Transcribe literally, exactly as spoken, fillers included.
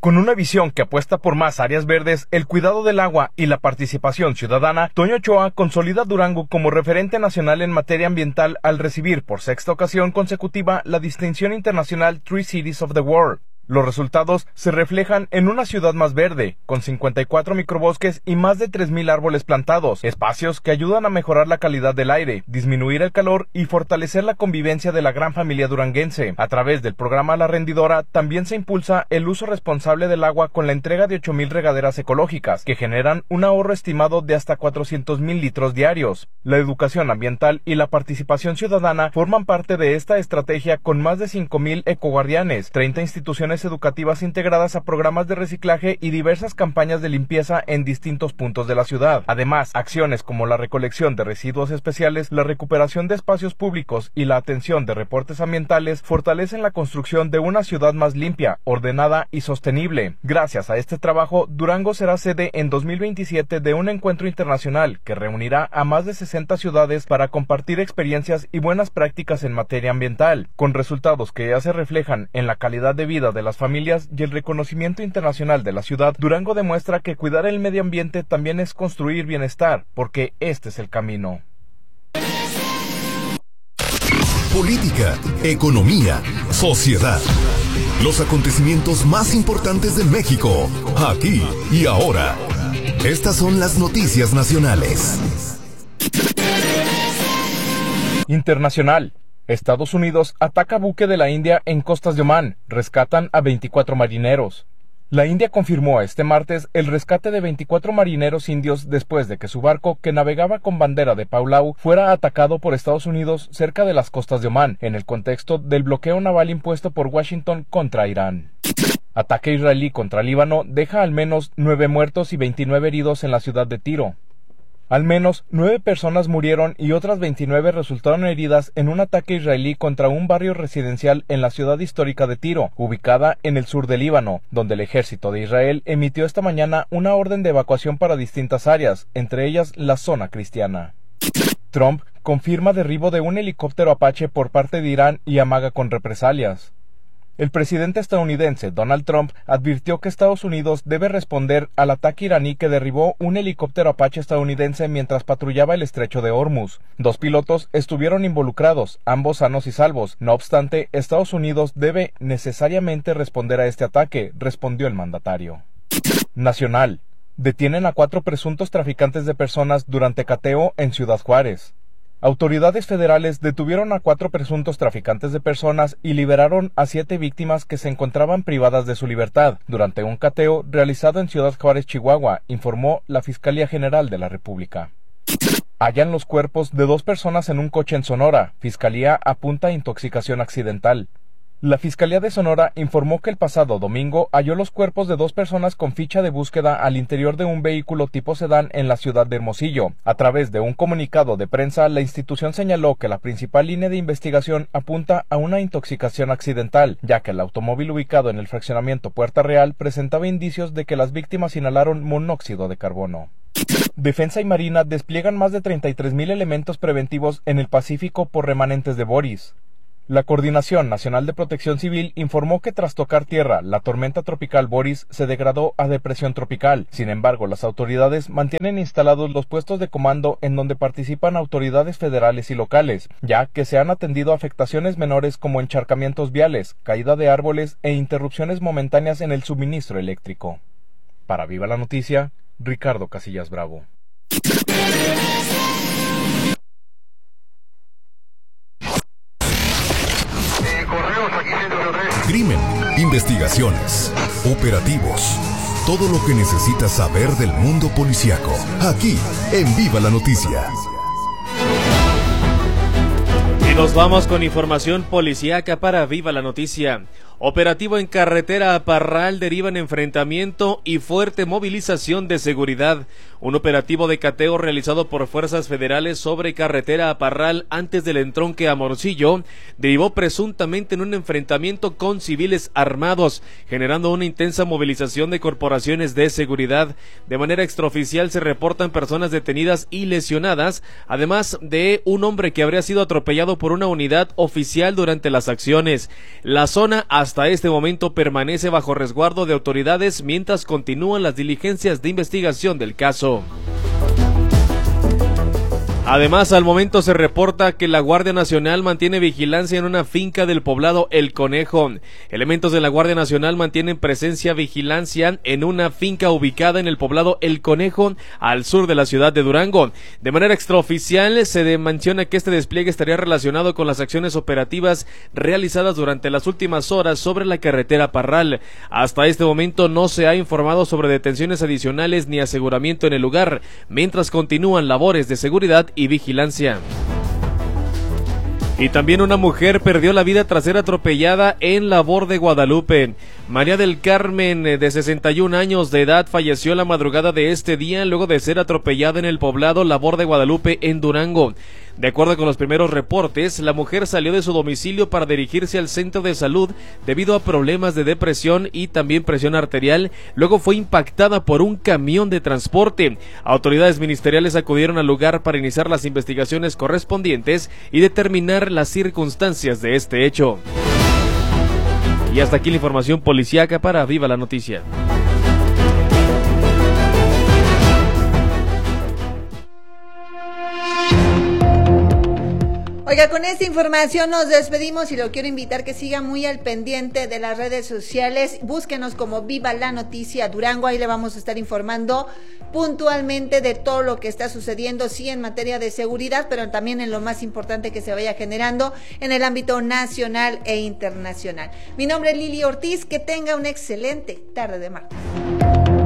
Con una visión que apuesta por más áreas verdes, el cuidado del agua y la participación ciudadana, Toño Ochoa consolida Durango como referente nacional en materia ambiental al recibir por sexta ocasión consecutiva la distinción internacional Tree Cities of the World. Los resultados se reflejan en una ciudad más verde, con cincuenta y cuatro microbosques y más de tres mil árboles plantados, espacios que ayudan a mejorar la calidad del aire, disminuir el calor y fortalecer la convivencia de la gran familia duranguense. A través del programa La Rendidora también se impulsa el uso responsable del agua con la entrega de ocho mil regaderas ecológicas, que generan un ahorro estimado de hasta cuatrocientos mil litros diarios. La educación ambiental y la participación ciudadana forman parte de esta estrategia con más de cinco mil ecoguardianes, treinta instituciones educativas integradas a programas de reciclaje y diversas campañas de limpieza en distintos puntos de la ciudad. Además, acciones como la recolección de residuos especiales, la recuperación de espacios públicos y la atención de reportes ambientales fortalecen la construcción de una ciudad más limpia, ordenada y sostenible. Gracias a este trabajo, Durango será sede en dos mil veintisiete de un encuentro internacional que reunirá a más de sesenta ciudades para compartir experiencias y buenas prácticas en materia ambiental, con resultados que ya se reflejan en la calidad de vida de la las familias y el reconocimiento internacional de la ciudad. Durango demuestra que cuidar el medio ambiente también es construir bienestar, porque este es el camino. Política, economía, sociedad. Los acontecimientos más importantes de México, aquí y ahora. Estas son las noticias nacionales. Internacional. Estados Unidos ataca buque de la India en costas de Omán. Rescatan a veinticuatro marineros. La India confirmó este martes el rescate de veinticuatro marineros indios después de que su barco, que navegaba con bandera de Palau, fuera atacado por Estados Unidos cerca de las costas de Omán, en el contexto del bloqueo naval impuesto por Washington contra Irán. Ataque israelí contra Líbano deja al menos nueve muertos y veintinueve heridos en la ciudad de Tiro. Al menos nueve personas murieron y otras veintinueve resultaron heridas en un ataque israelí contra un barrio residencial en la ciudad histórica de Tiro, ubicada en el sur de Líbano, donde el ejército de Israel emitió esta mañana una orden de evacuación para distintas áreas, entre ellas la zona cristiana. Trump confirma derribo de un helicóptero Apache por parte de Irán y amaga con represalias. El presidente estadounidense Donald Trump advirtió que Estados Unidos debe responder al ataque iraní que derribó un helicóptero Apache estadounidense mientras patrullaba el estrecho de Hormuz. Dos pilotos estuvieron involucrados, ambos sanos y salvos. No obstante, Estados Unidos debe necesariamente responder a este ataque, respondió el mandatario. Nacional. Detienen a cuatro presuntos traficantes de personas durante cateo en Ciudad Juárez. Autoridades federales detuvieron a cuatro presuntos traficantes de personas y liberaron a siete víctimas que se encontraban privadas de su libertad durante un cateo realizado en Ciudad Juárez, Chihuahua, informó la Fiscalía General de la República. Hallan los cuerpos de dos personas en un coche en Sonora. Fiscalía apunta a intoxicación accidental. La Fiscalía de Sonora informó que el pasado domingo halló los cuerpos de dos personas con ficha de búsqueda al interior de un vehículo tipo sedán en la ciudad de Hermosillo. A través de un comunicado de prensa, la institución señaló que la principal línea de investigación apunta a una intoxicación accidental, ya que el automóvil ubicado en el fraccionamiento Puerta Real presentaba indicios de que las víctimas inhalaron monóxido de carbono. Defensa y Marina despliegan más de treinta y tres mil elementos preventivos en el Pacífico por remanentes de Boris. La Coordinación Nacional de Protección Civil informó que tras tocar tierra, la tormenta tropical Boris se degradó a depresión tropical. Sin embargo, las autoridades mantienen instalados los puestos de comando en donde participan autoridades federales y locales, ya que se han atendido afectaciones menores como encharcamientos viales, caída de árboles e interrupciones momentáneas en el suministro eléctrico. Para Viva la Noticia, Ricardo Casillas Bravo. Crimen, investigaciones, operativos, todo lo que necesitas saber del mundo policíaco, aquí en Viva la Noticia. Y nos vamos con información policíaca para Viva la Noticia. Operativo en carretera a Parral deriva en enfrentamiento y fuerte movilización de seguridad. Un operativo de cateo realizado por fuerzas federales sobre carretera a Parral antes del entronque a Morcillo derivó presuntamente en un enfrentamiento con civiles armados, generando una intensa movilización de corporaciones de seguridad. De manera extraoficial se reportan personas detenidas y lesionadas, además de un hombre que habría sido atropellado por una unidad oficial durante las acciones. La zona ha hasta este momento permanece bajo resguardo de autoridades mientras continúan las diligencias de investigación del caso. Además, al momento se reporta que la Guardia Nacional mantiene vigilancia en una finca del poblado El Conejo. Elementos de la Guardia Nacional mantienen presencia vigilancia en una finca ubicada en el poblado El Conejo, al sur de la ciudad de Durango. De manera extraoficial, se menciona que este despliegue estaría relacionado con las acciones operativas realizadas durante las últimas horas sobre la carretera Parral. Hasta este momento no se ha informado sobre detenciones adicionales ni aseguramiento en el lugar, mientras continúan labores de seguridad y vigilancia. Y también una mujer perdió la vida tras ser atropellada en Labor de Guadalupe. María del Carmen, de sesenta y un años de edad, falleció la madrugada de este día luego de ser atropellada en el poblado Labor de Guadalupe en Durango. De acuerdo con los primeros reportes, la mujer salió de su domicilio para dirigirse al centro de salud debido a problemas de depresión y también presión arterial. Luego fue impactada por un camión de transporte. Autoridades ministeriales acudieron al lugar para iniciar las investigaciones correspondientes y determinar las circunstancias de este hecho. Y hasta aquí la información policíaca para Viva la Noticia. Oiga, con esta información nos despedimos y lo quiero invitar que siga muy al pendiente de las redes sociales. Búsquenos como Viva la Noticia Durango, ahí le vamos a estar informando puntualmente de todo lo que está sucediendo, sí, en materia de seguridad, pero también en lo más importante que se vaya generando en el ámbito nacional e internacional. Mi nombre es Lili Ortiz, que tenga una excelente tarde de martes.